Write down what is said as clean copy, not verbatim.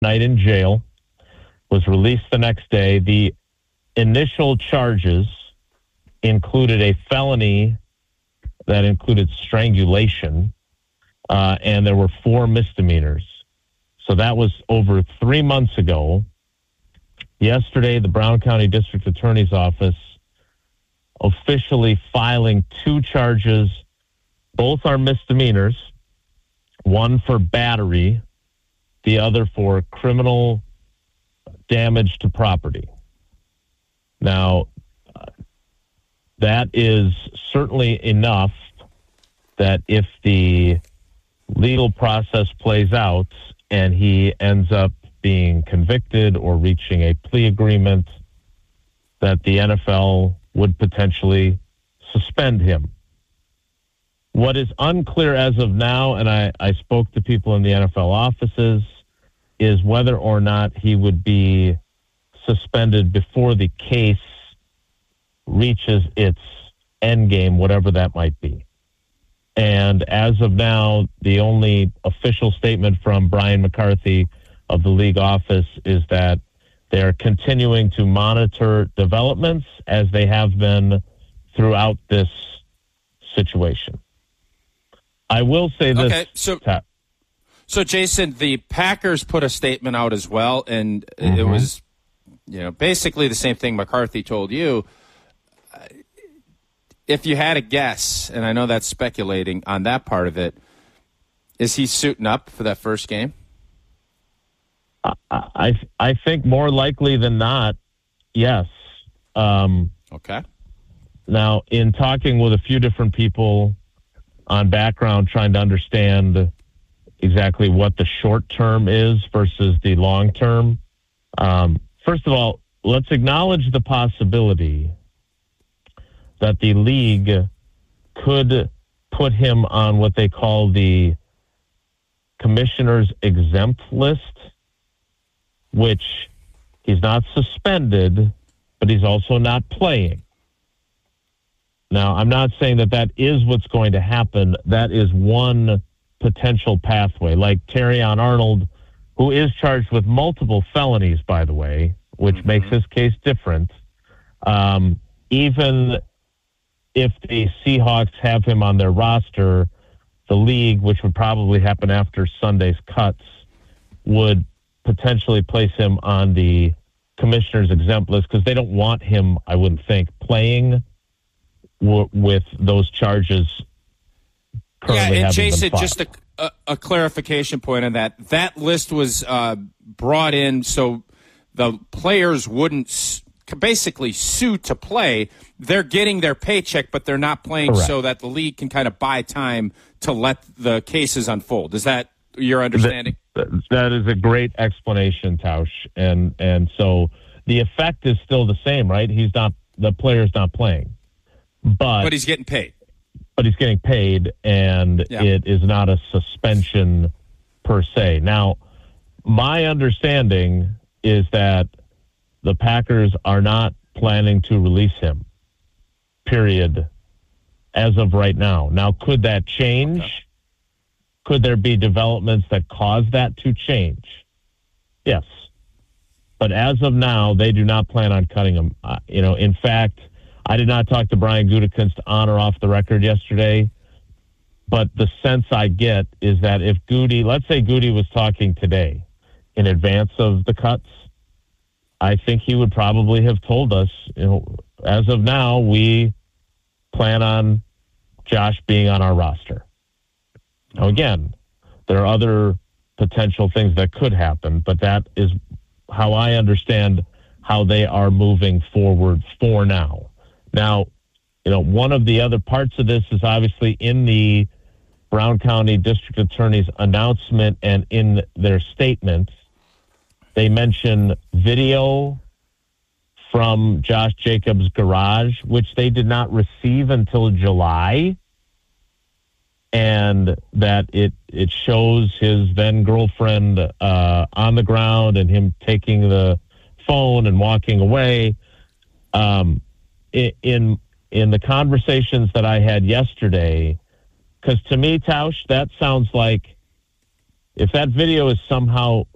night in jail, was released the next day. The initial charges included a felony that included strangulation, and there were 4 misdemeanors. So that was over 3 months ago. Yesterday, the Brown County District Attorney's Office officially filing 2 charges. Both are misdemeanors, one for battery, the other for criminal damage to property. Now, that is certainly enough that if the legal process plays out and he ends up being convicted or reaching a plea agreement, that the NFL would potentially suspend him. What is unclear as of now, and I spoke to people in the NFL offices, is whether or not he would be suspended before the case reaches its end game, whatever that might be. And as of now, the only official statement from Brian McCarthy of the league office is that they are continuing to monitor developments as they have been throughout this situation. I will say this. Okay, so Jason, the Packers put a statement out as well, and it was, basically the same thing McCarthy told you. If you had a guess, and I know that's speculating on that part of it, is he suiting up for that first game? I think more likely than not, yes. Okay. Now, in talking with a few different people on background, trying to understand exactly what the short term is versus the long term, first of all, let's acknowledge the possibility that the league could put him on what they call the commissioner's exempt list, which he's not suspended, but he's also not playing. Now, I'm not saying that that is what's going to happen. That is one potential pathway. Like Terrion Arnold, who is charged with multiple felonies, by the way, which makes his case different. Even if the Seahawks have him on their roster, the league, which would probably happen after Sunday's cuts, would potentially place him on the commissioner's exempt list because they don't want him, I wouldn't think, playing with those charges currently and having Jason, been filed. just a clarification point on that. That list was brought in so the players wouldn't basically sue to play. They're getting their paycheck, but they're not playing. Correct. So that the league can kind of buy time to let the cases unfold. Is that your understanding? That is a great explanation, Tausch. And so the effect is still the same, right? The player's not playing. But he's getting paid. But he's getting paid, and it is not a suspension per se. Now, my understanding is that the Packers are not planning to release him, period, as of right now. Now, could that change? Okay. Could there be developments that cause that to change? Yes. But as of now, they do not plan on cutting him. In fact, I did not talk to Brian Gutekunst on or off the record yesterday, but the sense I get is that if let's say Goody was talking today in advance of the cuts, I think he would probably have told us, as of now, we plan on Josh being on our roster. Now, again, there are other potential things that could happen, but that is how I understand how they are moving forward for now. Now, one of the other parts of this is obviously in the Brown County District Attorney's announcement and in their statement, they mention video from Josh Jacobs' garage, which they did not receive until July, and that it shows his then girlfriend on the ground and him taking the phone and walking away. In the conversations that I had yesterday, because to me, Tausch, that sounds like if that video is somehow